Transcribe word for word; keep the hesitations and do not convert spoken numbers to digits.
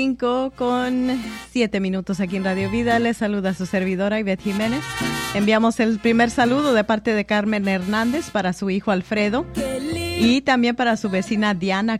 cinco con siete minutos aquí en Radio Vida. Les saluda su servidora Ivette Jiménez. Enviamos el primer saludo de parte de Carmen Hernández para su hijo Alfredo y también para su vecina Diana